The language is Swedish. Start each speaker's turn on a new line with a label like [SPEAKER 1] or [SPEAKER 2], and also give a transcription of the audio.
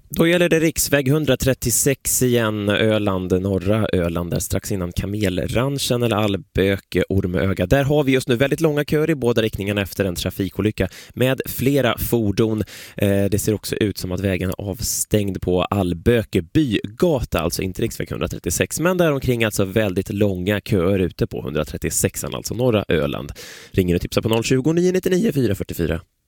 [SPEAKER 1] Då gäller det riksväg 136 igen, Öland, norra Öland, där strax innan Kamelranchen eller Alböke, Ormöga. Där har vi just nu väldigt långa köer i båda riktningarna efter en trafikolycka med flera fordon. Det ser också ut som att vägen är avstängd på Alböke bygata, alltså inte riksväg 136, men där omkring alltså väldigt långa köer ute på 136, alltså norra Öland. Ringer och tipsar på 020 999 444.